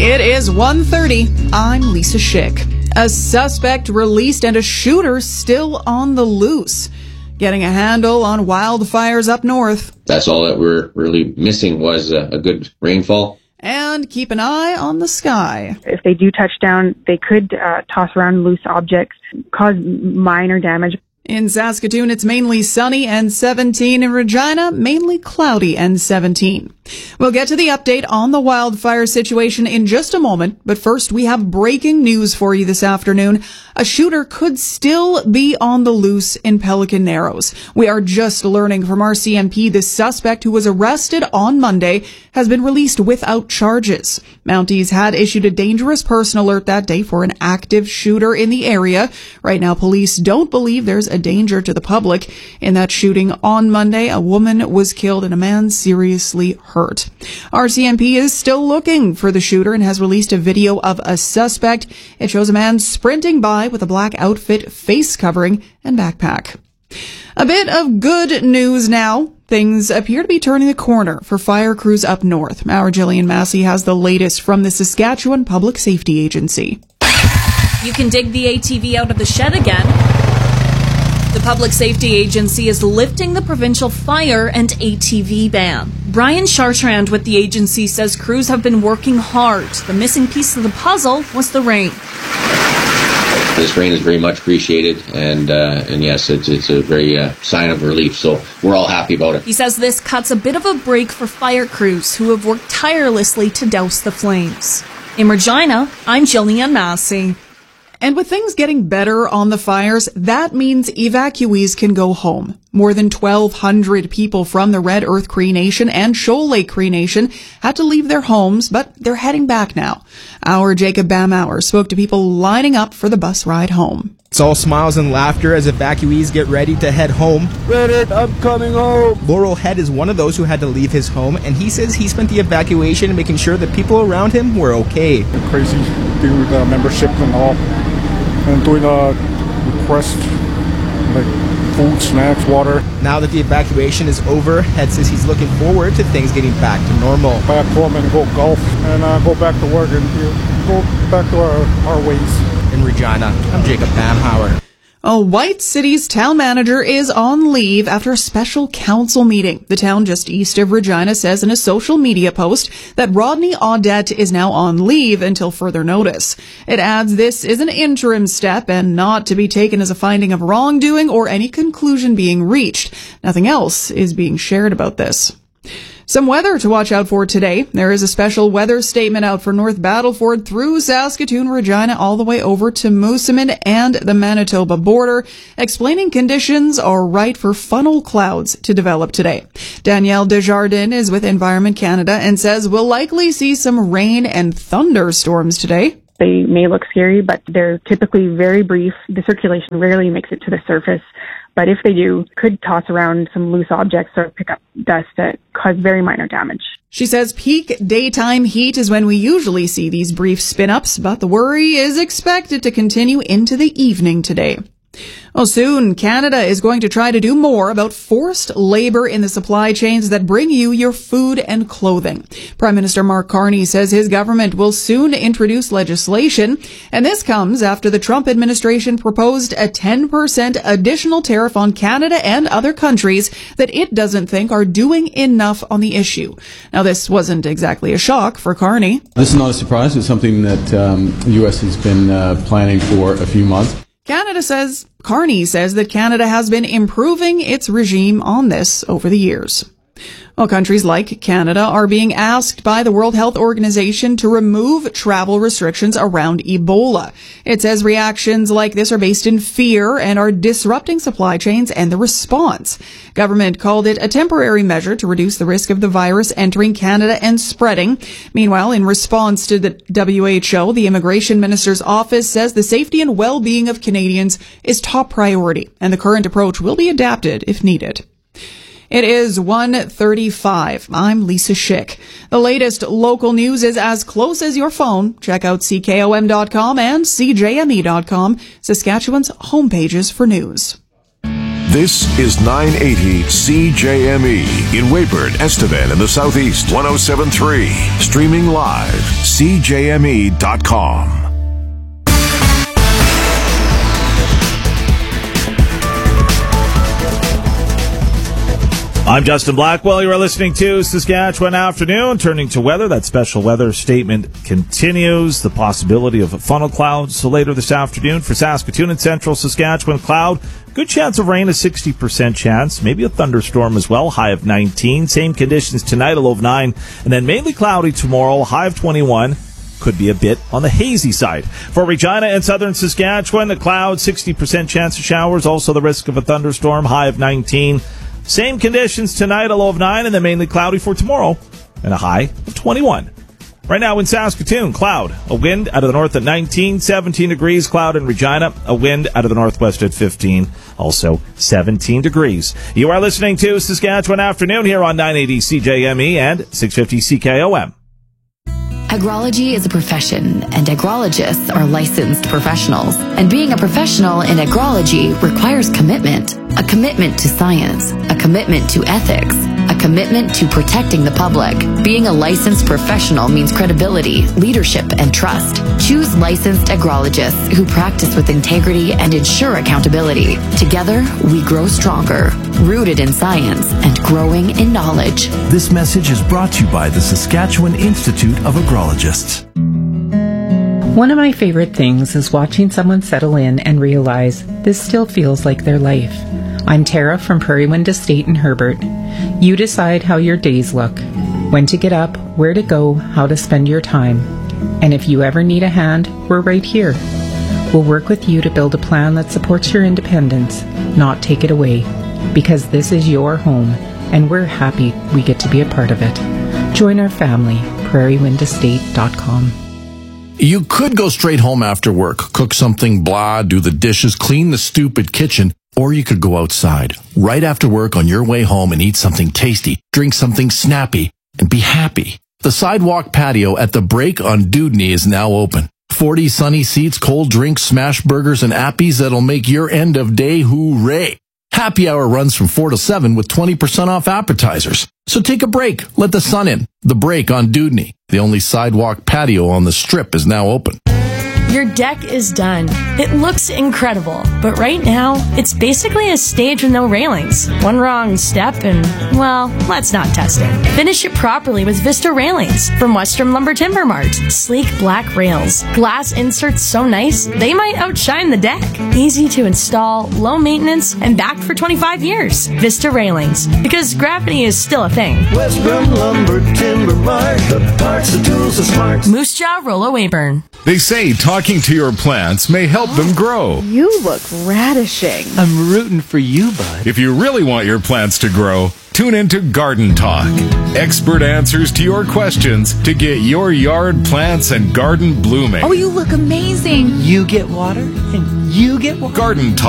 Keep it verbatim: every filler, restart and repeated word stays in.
It is one thirty. I'm Lisa Schick. A suspect released and a shooter still on the loose. Getting a handle on wildfires up north. That's all that we're really missing was a, a good rainfall. And keep an eye on the sky. If they do touch down, they could uh, toss around loose objects, cause minor damage. In Saskatoon, it's mainly sunny and seventeen. In Regina, mainly cloudy and seventeen. We'll get to the update on the wildfire situation in just a moment, but first we have breaking news for you this afternoon. A shooter could still be on the loose in Pelican Narrows. We are just learning from our C M P the suspect who was arrested on Monday has been released without charges. Mounties had issued a dangerous person alert that day for an active shooter in the area. Right now, police don't believe there's a danger to the public. In that shooting on Monday, a woman was killed and a man seriously hurt. Our C M P is still looking for the shooter and has released a video of a suspect. It shows a man sprinting by with a black outfit, face covering, and backpack. A bit of good news now. Things appear to be turning the corner for fire crews up north. Our Jillian Massey has the latest from the Saskatchewan Public Safety Agency. You can dig the A T V out of the shed again. The Public Safety Agency is lifting the provincial fire and A T V ban. Brian Chartrand with the agency says crews have been working hard. The missing piece of the puzzle was the rain. This rain is very much appreciated, and uh, and yes, it's it's a very uh, sign of relief, so we're all happy about it. He says this cuts a bit of a break for fire crews who have worked tirelessly to douse the flames. In Regina, I'm Jillian Massey. And with things getting better on the fires, that means evacuees can go home. More than twelve hundred people from the Red Earth Cree Nation and Shoal Lake Cree Nation had to leave their homes, but they're heading back now. Our Jacob Bamauer spoke to people lining up for the bus ride home. It's all smiles and laughter as evacuees get ready to head home. Reddit, I'm coming home. Laurel Head is one of those who had to leave his home, and he says he spent the evacuation making sure that people around him were okay. Crazy thing with the membership and all. And doing a request, like food, snacks, water. Now that the evacuation is over, Head says he's looking forward to things getting back to normal. Back home and go golf and uh, go back to work and you know, go back to our, our ways. In Regina, I'm Jacob Bamhauer. A White City's town manager is on leave after a special council meeting. The town just east of Regina says in a social media post that Rodney Audette is now on leave until further notice. It adds this is an interim step and not to be taken as a finding of wrongdoing or any conclusion being reached. Nothing else is being shared about this. Some weather to watch out for today. There is a special weather statement out for North Battleford through Saskatoon, Regina, all the way over to Moosomin and the Manitoba border, explaining conditions are right for funnel clouds to develop today. Danielle Desjardins is with Environment Canada and says we'll likely see some rain and thunderstorms today. They may look scary, but they're typically very brief. The circulation rarely makes it to the surface. But if they do, could toss around some loose objects or pick up dust that cause very minor damage. She says peak daytime heat is when we usually see these brief spin-ups, but the worry is expected to continue into the evening today. Well, soon, Canada is going to try to do more about forced labor in the supply chains that bring you your food and clothing. Prime Minister Mark Carney says his government will soon introduce legislation, and this comes after the Trump administration proposed a ten percent additional tariff on Canada and other countries that it doesn't think are doing enough on the issue. Now, this wasn't exactly a shock for Carney. This is not a surprise. It's something that um, the U S has been uh, planning for a few months. Canada says, Carney says that Canada has been improving its regime on this over the years. Well, countries like Canada are being asked by the World Health Organization to remove travel restrictions around Ebola. It says reactions like this are based in fear and are disrupting supply chains and the response. Government called it a temporary measure to reduce the risk of the virus entering Canada and spreading. Meanwhile, in response to the W H O, the Immigration Minister's office says the safety and well-being of Canadians is top priority, and the current approach will be adapted if needed. It is one thirty-five. I'm Lisa Schick. The latest local news is as close as your phone. Check out C K O M dot com and C J M E dot com, Saskatchewan's homepages for news. This is nine eighty C J M E in Weyburn, Estevan in the southeast, one oh seven point three. Streaming live, C J M E dot com. I'm Justin Blackwell. You are listening to Saskatchewan Afternoon. Turning to weather, that special weather statement continues. The possibility of funnel clouds so later this afternoon for Saskatoon and central Saskatchewan. Cloud, good chance of rain, a sixty percent chance. Maybe a thunderstorm as well, high of nineteen. Same conditions tonight, a low of nine. And then mainly cloudy tomorrow, high of twenty-one. Could be a bit on the hazy side. For Regina and southern Saskatchewan, a cloud, sixty percent chance of showers. Also the risk of a thunderstorm, high of nineteen. Same conditions tonight, a low of nine, and then mainly cloudy for tomorrow, and a high of twenty-one. Right now in Saskatoon, cloud, a wind out of the north at nineteen, seventeen degrees, cloud in Regina, a wind out of the northwest at fifteen, also seventeen degrees. You are listening to Saskatchewan Afternoon here on nine eighty C J M E and six fifty C K O M. Agrology is a profession, and agrologists are licensed professionals. And being a professional in agrology requires commitment. A commitment to science, a commitment to ethics, a commitment to protecting the public. Being a licensed professional means credibility, leadership, and trust. Choose licensed agrologists who practice with integrity and ensure accountability. Together, we grow stronger, rooted in science and growing in knowledge. This message is brought to you by the Saskatchewan Institute of Agrologists. One of my favorite things is watching someone settle in and realize this still feels like their life. I'm Tara from Prairie Wind Estate in Herbert. You decide how your days look, when to get up, where to go, how to spend your time. And if you ever need a hand, we're right here. We'll work with you to build a plan that supports your independence, not take it away. Because this is your home, and we're happy we get to be a part of it. Join our family, prairie wind estate dot com. You could go straight home after work, cook something blah, do the dishes, clean the stupid kitchen, or you could go outside right after work on your way home and eat something tasty, drink something snappy, and be happy. The sidewalk patio at the Break on Dewdney is now open. forty sunny seats, cold drinks, smash burgers, and appies that'll make your end of day hooray. Happy hour runs from four to seven with twenty percent off appetizers. So take a break. Let the sun in. The Break on Dewdney. The only sidewalk patio on the Strip is now open. Your deck is done. It looks incredible, but right now, it's basically a stage with no railings. One wrong step and, well, let's not test it. Finish it properly with Vista Railings from Western Lumber Timber Mart. Sleek black rails. Glass inserts so nice, they might outshine the deck. Easy to install, low maintenance, and backed for twenty-five years. Vista Railings, because gravity is still a thing. Western Lumber Timber Mart, the parts, the tools, the smarts. Moose Jaw, Rollo Weyburn. They say talking to your plants may help them grow. You look radishing. I'm rooting for you, bud. If you really want your plants to grow, tune into Garden Talk. Expert answers to your questions to get your yard plants and garden blooming. Oh, you look amazing. You get water, and you get water. Garden Talk.